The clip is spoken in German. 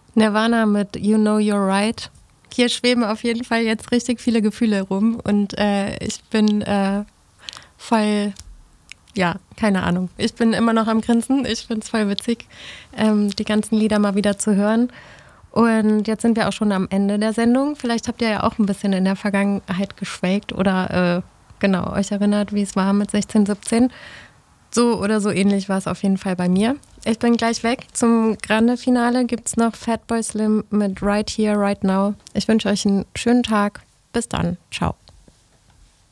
Nirvana mit You Know You're Right. Hier schweben auf jeden Fall jetzt richtig viele Gefühle rum und ich bin voll, ja, keine Ahnung. Ich bin immer noch am Grinsen. Ich finde es voll witzig, die ganzen Lieder mal wieder zu hören. Und jetzt sind wir auch schon am Ende der Sendung. Vielleicht habt ihr ja auch ein bisschen in der Vergangenheit geschwelgt oder genau euch erinnert, wie es war mit 16, 17. So oder so ähnlich war es auf jeden Fall bei mir. Ich bin gleich weg. Zum Grande-Finale gibt es noch Fatboy Slim mit Right Here, Right Now. Ich wünsche euch einen schönen Tag. Bis dann. Ciao.